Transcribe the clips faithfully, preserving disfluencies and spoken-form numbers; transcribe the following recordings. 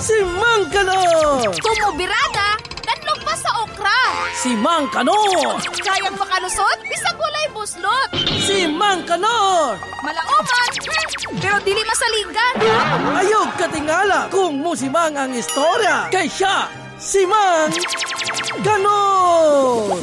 Si Mang Kanor! Kumubirada, kanlog pa sa okra. Si Mang Kanor! Kayang makalusot, bisag walay buslot. Si Mang Kanor! Malaoman, hmm, pero dili masaligan. Ayog katingala kung musimang ang istorya. Kay siya, si Mang Kanor!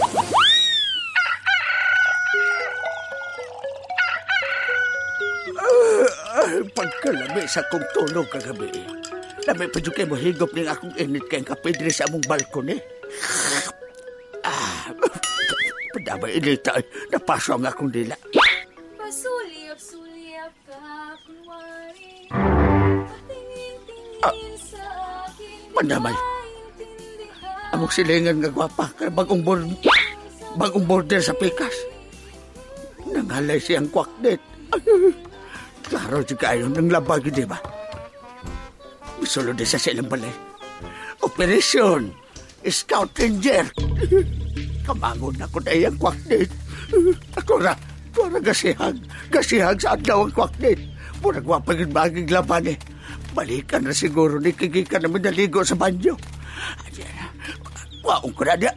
Uh, pagkalami sa kong tulog kagabi. Lami pa dyan kayo mahigop ng akong init kayong kapidri sa among balkon eh. Ah, padamay inita, napaso ang akong dila. Pasuliap-suliap ka, kunwari. Ah, madamay. Among silingan nga gwapa, kaya bagong, bor bagong border sa pikas. Nangalay siyang kwaknet. Klaro di kayo ng labag, di ba? Misulod din sa silang balay. Operasyon, Scout Ranger. Kamangon ako na iyang kwaknet. Ako ra, ako ra gasihag. Gasihag sa adlaw ang kwaknet. Murag wapagin baging laban eh. Balikan na siguro ni Kikika na manaligo sa banyo. Ayan, waong ko na niya.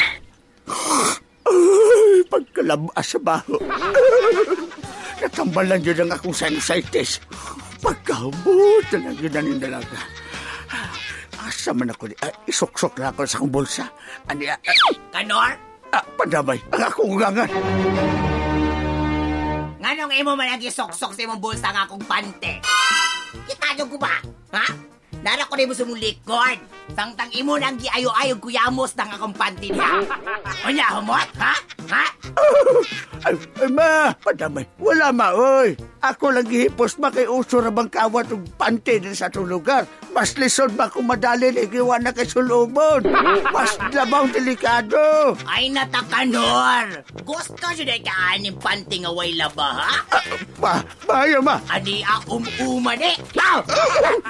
Ay, pagkalabas sa baho. Natambalan yun ang akong sinusitis. Pagkabot na lang yun ang dalaga. Asa man ako, uh, isok-sok na ako sa akong bulsa. Ani, uh, Kanor? Ah, pandamay, ang akong ugangan. Nganong imo man ang isok-sok sa imong bulsa ang akong pante? Kita nyo ko ba? Ha? Nara ko na mo sa mong likod. Tangtang imo nang giayo-ayo kuyamos ng akong panty niya. Unya, humot, ha? Ha? Ay, ay, ma, padamay, wala ma, oy. Ako lang gihipos makiuso na bang kawat og pante din sa itong lugar. Mas lisod ba kung madali ligiwan na kay sulubon? Mas labang delikado. Ay, nata, Kanor. Gusto siya na ikaaning panty nga way laba, ha? Ah, ma, bayo ma. Ani a um-uma ni. Ow!